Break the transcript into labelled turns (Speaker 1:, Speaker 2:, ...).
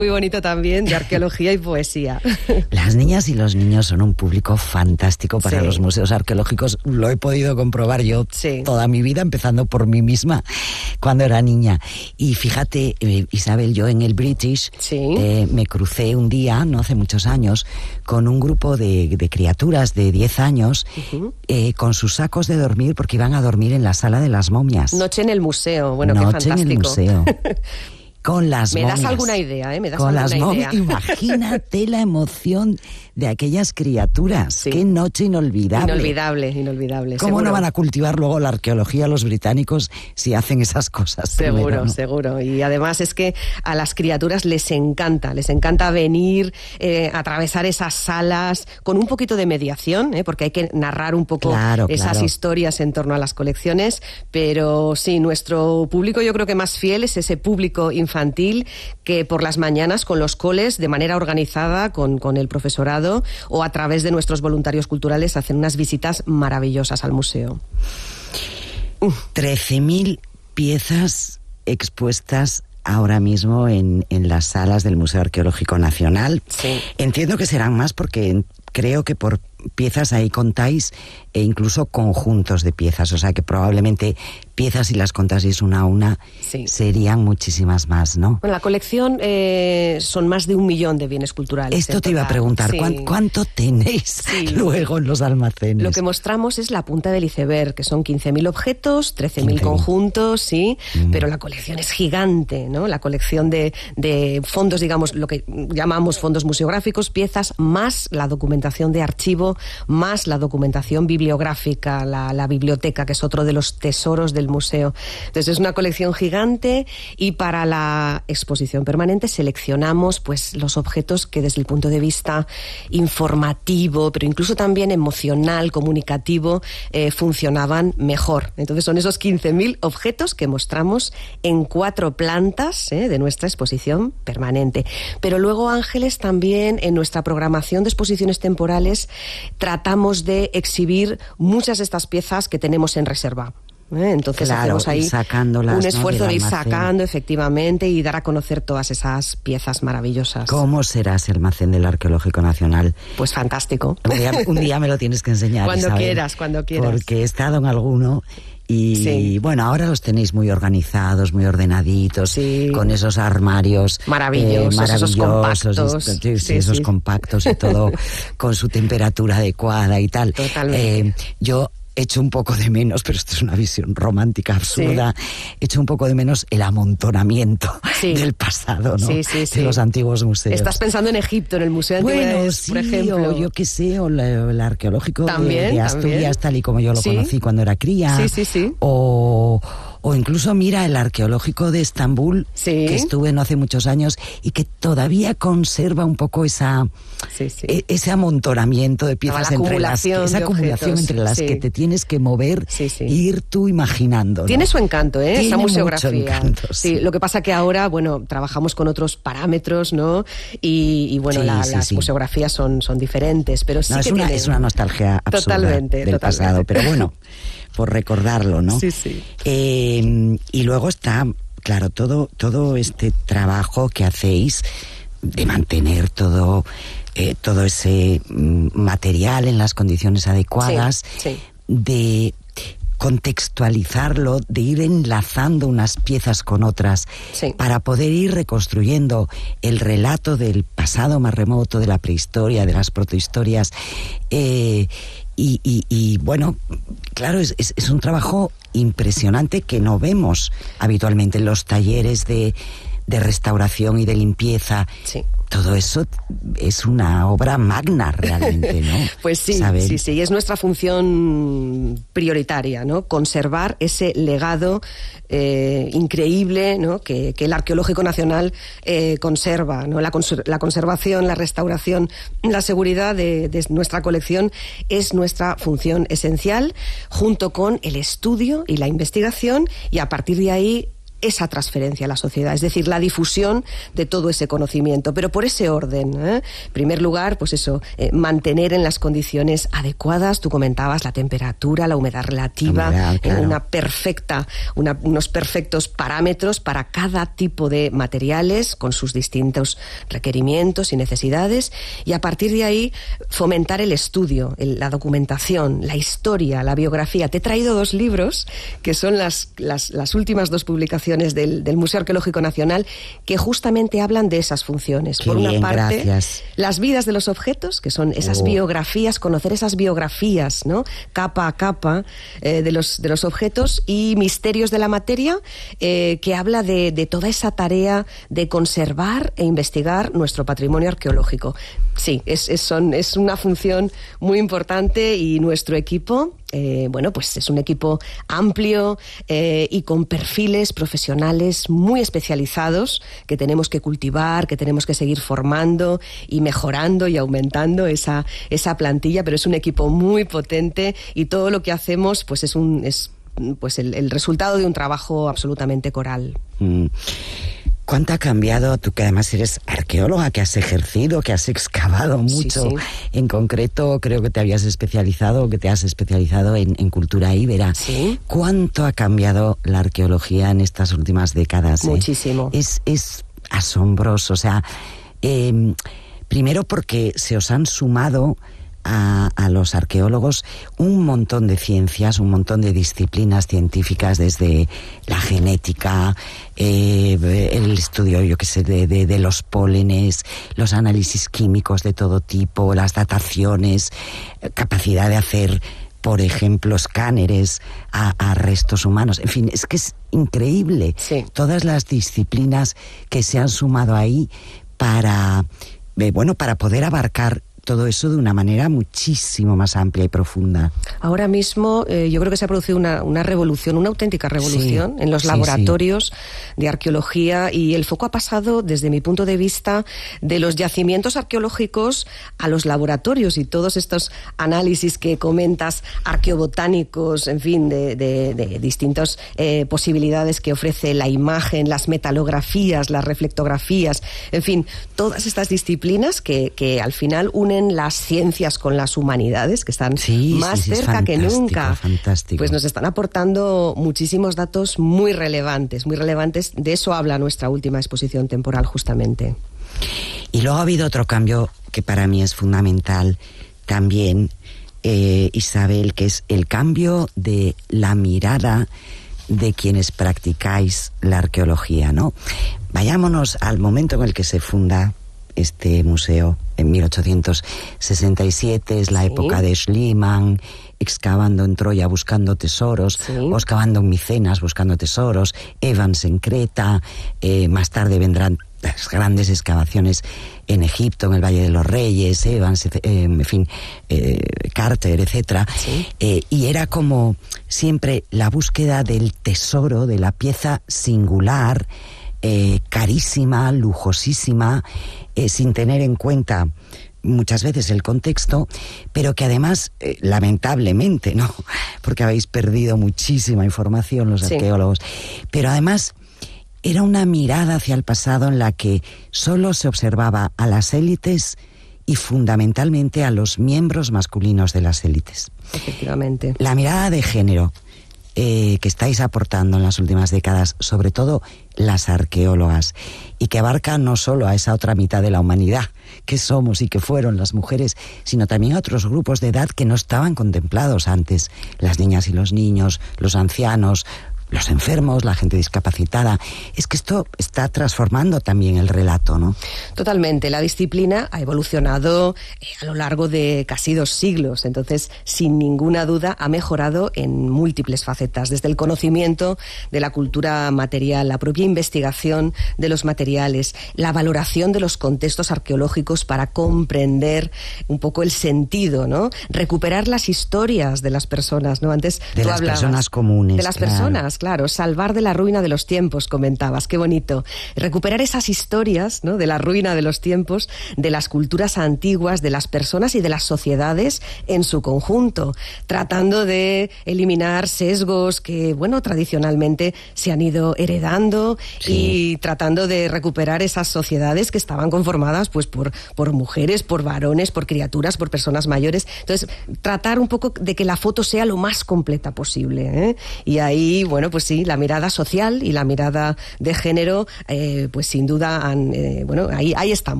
Speaker 1: Muy bonito también, de arqueología y poesía.
Speaker 2: Las niñas y los niños son un público fantástico para los museos arqueológicos. Lo he podido comprobar yo toda mi vida, empezando por mí misma cuando era niña. Y fíjate, Isabel, yo en el British me crucé un día, no hace muchos años, con un grupo de criaturas de 10 años con sus sacos de dormir porque iban a dormir en la sala de las momias.
Speaker 1: Noche en el museo, bueno, qué fantástico.
Speaker 2: Noche en el museo. Con las momias.
Speaker 1: Me das alguna idea, Me das
Speaker 2: con
Speaker 1: alguna
Speaker 2: las momias.
Speaker 1: idea.
Speaker 2: Imagínate la emoción de aquellas criaturas.
Speaker 1: Sí.
Speaker 2: Qué noche inolvidable.
Speaker 1: Inolvidable.
Speaker 2: ¿Cómo
Speaker 1: seguro.
Speaker 2: no van a cultivar luego la arqueología los británicos si hacen esas cosas?
Speaker 1: Seguro,
Speaker 2: primero, ¿no?
Speaker 1: seguro. Y además es que a las criaturas les encanta venir, atravesar esas salas con un poquito de mediación, porque hay que narrar un poco esas historias en torno a las colecciones, pero sí, nuestro público yo creo que más fiel es ese público infantil que por las mañanas con los coles, de manera organizada, con el profesorado o a través de nuestros voluntarios culturales, hacen unas visitas maravillosas al museo.
Speaker 2: 13.000 piezas expuestas ahora mismo en las salas del Museo Arqueológico Nacional.
Speaker 1: Sí.
Speaker 2: Entiendo que serán más porque creo que por piezas ahí contáis e incluso conjuntos de piezas, o sea que probablemente piezas, si las contaseis una a una, serían muchísimas más, ¿no?
Speaker 1: Bueno, la colección son más de 1 millón de bienes culturales.
Speaker 2: Esto te iba a preguntar, ¿cuánto tenéis luego en los almacenes?
Speaker 1: Lo que mostramos es la punta del iceberg, que son 15.000 objetos, 13.000 conjuntos, pero la colección es gigante, ¿no? La colección de fondos, digamos, lo que llamamos fondos museográficos, piezas, más la documentación de archivo, más la documentación bibliográfica, la biblioteca, que es otro de los tesoros del museo. Entonces es una colección gigante y para la exposición permanente seleccionamos pues los objetos que desde el punto de vista informativo, pero incluso también emocional, comunicativo, funcionaban mejor. Entonces son esos 15.000 objetos que mostramos en 4 plantas de nuestra exposición permanente. Pero luego, Ángeles, también en nuestra programación de exposiciones temporales tratamos de exhibir muchas de estas piezas que tenemos en reserva. Entonces hacemos ahí un esfuerzo de ir sacando, efectivamente, y dar a conocer todas esas piezas maravillosas.
Speaker 2: ¿Cómo será ese almacén del Arqueológico Nacional?
Speaker 1: Pues fantástico.
Speaker 2: Un día me lo tienes que enseñar,
Speaker 1: cuando
Speaker 2: Isabel,
Speaker 1: quieras.
Speaker 2: Porque he estado en alguno y bueno, ahora los tenéis muy organizados, muy ordenaditos, con esos armarios
Speaker 1: maravillosos, esos compactos.
Speaker 2: Esos compactos y todo con su temperatura adecuada y tal.
Speaker 1: Totalmente.
Speaker 2: Yo echo un poco de menos, pero esto es una visión romántica absurda, echo un poco de menos el amontonamiento del pasado, ¿no? De los antiguos museos.
Speaker 1: Estás pensando en Egipto, en el Museo de Antigüedades, por ejemplo.
Speaker 2: O yo qué sé, o el arqueológico de Asturias, tal y como yo lo conocí cuando era cría. O incluso, mira, el arqueológico de Estambul, que estuve no hace muchos años y que todavía conserva un poco ese amontonamiento de piezas, esa acumulación entre las que te tienes que mover e ir tú imaginando, ¿no?
Speaker 1: Tiene su encanto, esa museografía.
Speaker 2: Mucho encanto,
Speaker 1: lo que pasa que ahora, bueno, trabajamos con otros parámetros, ¿no? Y bueno, las museografías son diferentes, pero sí
Speaker 2: es una nostalgia absurda del pasado, pero bueno, por recordarlo, ¿no? Y luego está, claro, todo este trabajo que hacéis de mantener todo ese material en las condiciones adecuadas, de contextualizarlo, de ir enlazando unas piezas con otras para poder ir reconstruyendo el relato del pasado más remoto, de la prehistoria, de las protohistorias. Y bueno, claro, es un trabajo impresionante que no vemos habitualmente en los talleres de restauración y de limpieza. Todo eso es una obra magna realmente, ¿no?
Speaker 1: Pues sí, es nuestra función prioritaria, ¿no? Conservar ese legado increíble, ¿no? que el Arqueológico Nacional conserva, ¿no? La conservación, la restauración, la seguridad de nuestra colección es nuestra función esencial, junto con el estudio y la investigación, y a partir de ahí esa transferencia a la sociedad, es decir, la difusión de todo ese conocimiento, pero por ese orden. En primer lugar, pues eso, mantener en las condiciones adecuadas, tú comentabas la temperatura, la humedad relativa, claro. Unos perfectos parámetros para cada tipo de materiales con sus distintos requerimientos y necesidades, y a partir de ahí fomentar el estudio, la documentación, la historia, la biografía. Te he traído 2 libros que son las últimas 2 publicaciones del Museo Arqueológico Nacional, que justamente hablan de esas funciones.
Speaker 2: Qué por una bien, parte, gracias.
Speaker 1: Las vidas de los objetos, que son esas biografías, conocer esas biografías, ¿no? Capa a capa de los objetos, y Misterios de la Materia, que habla de toda esa tarea de conservar e investigar nuestro patrimonio arqueológico. Sí, es una función muy importante, y nuestro equipo, pues es un equipo amplio y con perfiles profesionales muy especializados que tenemos que cultivar, que tenemos que seguir formando y mejorando y aumentando esa plantilla, pero es un equipo muy potente, y todo lo que hacemos pues es el resultado de un trabajo absolutamente coral.
Speaker 2: ¿Cuánto ha cambiado, tú que además eres arqueóloga, que has ejercido, que has excavado mucho? Sí. En concreto, creo que te has especializado en cultura íbera.
Speaker 1: Sí.
Speaker 2: ¿Cuánto ha cambiado la arqueología en estas últimas décadas?
Speaker 1: Muchísimo.
Speaker 2: Es asombroso. O sea, primero porque se os han sumado a los arqueólogos un montón de ciencias, un montón de disciplinas científicas, desde la genética, el estudio, yo qué sé, de los pólenes, los análisis químicos de todo tipo, las dataciones, capacidad de hacer, por ejemplo, escáneres a restos humanos. En fin, es que es increíble.
Speaker 1: Sí.
Speaker 2: Todas las disciplinas que se han sumado ahí para poder abarcar todo eso de una manera muchísimo más amplia y profunda.
Speaker 1: Ahora mismo yo creo que se ha producido una revolución, una auténtica revolución en los laboratorios de arqueología, y el foco ha pasado, desde mi punto de vista, de los yacimientos arqueológicos a los laboratorios, y todos estos análisis que comentas, arqueobotánicos, en fin, de distintas posibilidades que ofrece la imagen, las metalografías, las reflectografías, en fin, todas estas disciplinas que al final unen las ciencias con las humanidades, que están más cerca que nunca.
Speaker 2: Fantástico.
Speaker 1: Pues nos están aportando muchísimos datos muy relevantes. De eso habla nuestra última exposición temporal, justamente.
Speaker 2: Y luego ha habido otro cambio que para mí es fundamental también, Isabel, que es el cambio de la mirada de quienes practicáis la arqueología, ¿no? Vayámonos al momento en el que se funda este museo, en 1867, es la época de Schliemann, excavando en Troya buscando tesoros, o excavando en Micenas buscando tesoros, Evans en Creta, más tarde vendrán las grandes excavaciones en Egipto, en el Valle de los Reyes, Evans, en fin, Carter, etcétera. Y era como siempre la búsqueda del tesoro, de la pieza singular, carísima, lujosísima, sin tener en cuenta muchas veces el contexto, pero que además, lamentablemente, ¿no? Porque habéis perdido muchísima información los arqueólogos, pero además era una mirada hacia el pasado en la que solo se observaba a las élites y fundamentalmente a los miembros masculinos de las élites.
Speaker 1: Efectivamente.
Speaker 2: La mirada de género que estáis aportando en las últimas décadas, sobre todo las arqueólogas, y que abarca no solo a esa otra mitad de la humanidad que somos y que fueron las mujeres, sino también a otros grupos de edad que no estaban contemplados antes, las niñas y los niños, los ancianos, los enfermos, la gente discapacitada. Es que esto está transformando también el relato, ¿no?
Speaker 1: Totalmente. La disciplina ha evolucionado a lo largo de casi 2 siglos. Entonces, sin ninguna duda, ha mejorado en múltiples facetas. Desde el conocimiento de la cultura material, la propia investigación de los materiales, la valoración de los contextos arqueológicos para comprender un poco el sentido, ¿no? Recuperar las historias de las personas, ¿no? Antes
Speaker 2: de las personas comunes.
Speaker 1: De las personas claro, salvar de la ruina de los tiempos, comentabas, qué bonito. Recuperar esas historias, ¿no?, de la ruina de los tiempos, de las culturas antiguas, de las personas y de las sociedades en su conjunto, tratando de eliminar sesgos que, bueno, tradicionalmente se han ido heredando, y tratando de recuperar esas sociedades que estaban conformadas pues por mujeres, por varones, por criaturas, por personas mayores. Entonces, tratar un poco de que la foto sea lo más completa posible, ¿eh? Y ahí, bueno, pues sí, la mirada social y la mirada de género, pues sin duda, bueno, ahí estamos.